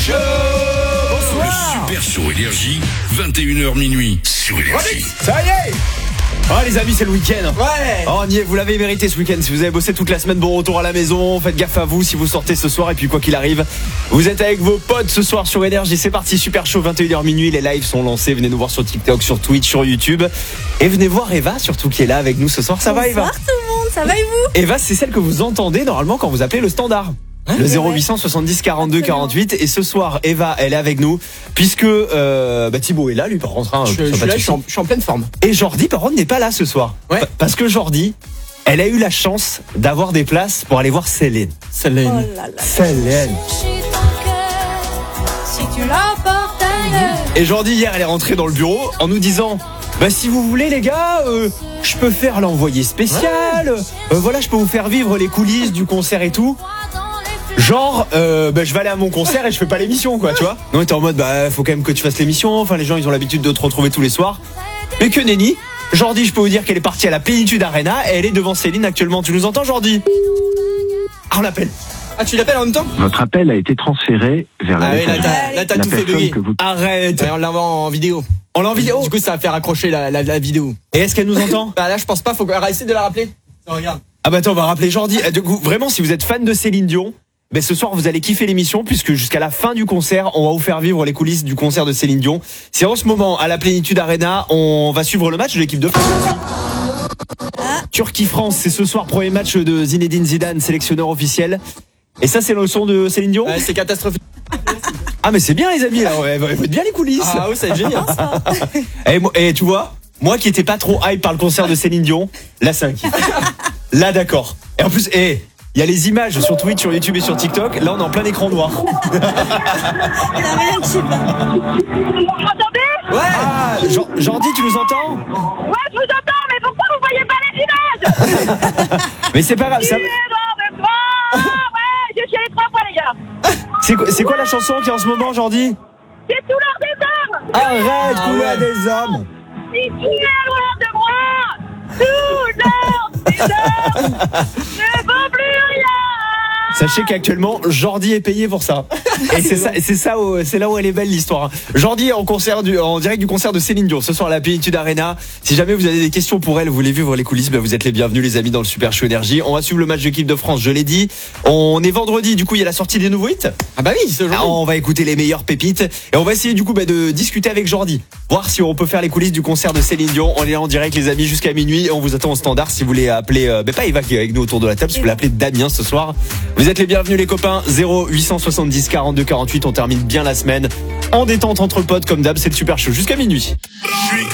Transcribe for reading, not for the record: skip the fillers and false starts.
Show. Bonsoir. Le Super Show Énergie, 21h minuit sur Énergie. Ça y est. Oh les amis, c'est le week-end. Ouais. Oh on y est, vous l'avez mérité ce week-end. Si vous avez bossé toute la semaine, bon retour à la maison. Faites gaffe à vous si vous sortez ce soir. Et puis quoi qu'il arrive, vous êtes avec vos potes ce soir sur Énergie. C'est parti, Super Show, 21h minuit. Les lives sont lancés. Venez nous voir sur TikTok, sur Twitch, sur YouTube. Et venez voir Eva surtout qui est là avec nous ce soir. Ça va Eva? Bonsoir tout le monde, ça va et vous? Eva, c'est celle que vous entendez normalement quand vous appelez le standard. Le 0800 70 42 48. Et ce soir, Eva, elle est avec nous puisque Thibaut est là, lui par contre. Hein, Je suis en pleine forme. Et Jordi, par contre, n'est pas là ce soir. Ouais. Parce que Jordi, elle a eu la chance d'avoir des places pour aller voir Céline. Oh là là. Céline. Si tu l'emportes ailleurs. Et Jordi, hier, elle est rentrée dans le bureau en nous disant si vous voulez les gars, je peux faire l'envoyé spécial. Voilà, je peux vous faire vivre les coulisses du concert et tout. Genre, je vais aller à mon concert et je fais pas l'émission, quoi, tu vois. Non, t'es en mode, faut quand même que tu fasses l'émission. Enfin, les gens, ils ont l'habitude de te retrouver tous les soirs. Mais que nenni. Jordi, je peux vous dire qu'elle est partie à la Plénitude Arena et elle est devant Céline actuellement. Tu nous entends, Jordi? Ah, on l'appelle. Ah, tu l'appelles en même temps? Votre appel a été transféré vers la messagerie. Là, t'as La tout fait personne bugger. que vous... Arrête. Ouais, on l'envoie en vidéo. On l'a en vidéo. Du coup, ça va faire accrocher la vidéo. Et est-ce qu'elle nous entend? Là, je pense pas. Faut essayer de la rappeler. Regarde. Ah attends, on va rappeler Jordi. Du coup, vraiment, si vous êtes fan de Céline Dion, ce soir vous allez kiffer l'émission puisque jusqu'à la fin du concert, on va vous faire vivre les coulisses du concert de Céline Dion. C'est en ce moment à la Plénitude Arena, on va suivre le match de l'équipe de France. Turquie-France, c'est ce soir, premier match de Zinedine Zidane, sélectionneur officiel. Et ça, c'est le son de Céline Dion? C'est catastrophique. Ah mais c'est bien les amis, là, ouais, vous êtes bien les coulisses. Ah ouais, c'est génial. Et tu vois, moi qui étais pas trop hype par le concert de Céline Dion, là c'est un kiff. Là d'accord. Et en plus, il y a les images sur Twitch, sur YouTube et sur TikTok. Là on est en plein écran noir. Il a rien qui va. Vous m'entendez? Ouais. Ah, Jordi, tu nous entends? Ouais, je vous entends, mais pourquoi vous voyez pas les images? Mais c'est pas grave. Ça... Ouais, je suis allé 3 fois, les gars. C'est quoi la chanson qui est en ce moment, Jordi? C'est tout l'heure des hommes. Arrête, couleur des hommes. Si tu es loin de moi, tout l'heure des hommes ne vaut plus rien. Sachez qu'actuellement, Jordi est payé pour ça. Et c'est là où elle est belle l'histoire. Jordi est en direct du concert de Céline Dion ce soir à la Plénitude Arena. Si jamais vous avez des questions pour elle, vous voulez vivre les coulisses, vous êtes les bienvenus les amis dans le Super Show Énergie. On va suivre le match de l'équipe de France, je l'ai dit. On est vendredi, du coup il y a la sortie des nouveaux hits. Ah bah oui, c'est aujourd'hui. On va écouter les meilleures pépites et on va essayer du coup de discuter avec Jordi, voir si on peut faire les coulisses du concert de Céline Dion. On est là en direct les amis jusqu'à minuit. On vous attend au standard si vous voulez appeler pas Eva qui est avec nous autour de la table, si vous voulez appeler Damien ce soir. Vous êtes les bienvenus les copains. 0870 42 48. On termine bien la semaine en détente entre potes comme d'hab. C'est le Super Show jusqu'à minuit.